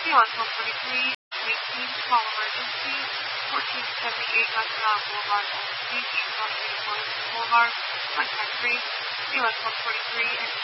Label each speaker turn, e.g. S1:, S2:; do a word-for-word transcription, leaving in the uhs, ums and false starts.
S1: C one one forty-three, nineteen, call emergency, fourteen seventy-eight National Boulevard, Beach, Los Angeles Boulevard, contact three, C one one forty-three, and